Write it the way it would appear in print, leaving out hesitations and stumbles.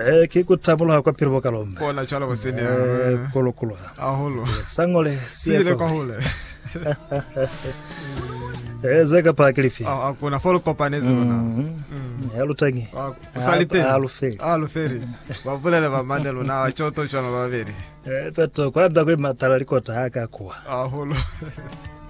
ke go tabola kwa Phiri Bokalombe bona tshwala go sene kolokolo a holo sangole sile kwa hole zeka pa kilifi a kona folo kopane zona hello tangi salite aluferi ba bulele ba mandelo na choto chona ba veri peto kwa nda kwe matala likota haka kwa a holo